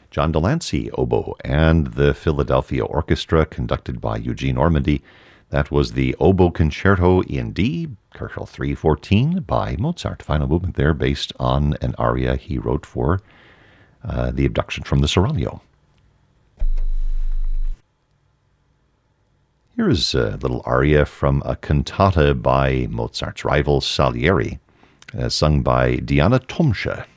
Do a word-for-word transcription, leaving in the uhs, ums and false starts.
John Delancey, oboe, and the Philadelphia Orchestra, conducted by Eugene Ormandy. That was the Oboe Concerto in D, Kochel three fourteen, by Mozart. Final movement there based on an aria he wrote for uh, the abduction from the Seraglio. Here is a little aria from a cantata by Mozart's rival Salieri, uh, sung by Diana Tomsche.